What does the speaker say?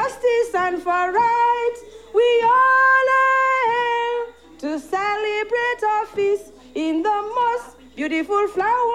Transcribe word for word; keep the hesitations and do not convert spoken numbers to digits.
justice and for rights. We all are here to celebrate our feast in the most beautiful flower.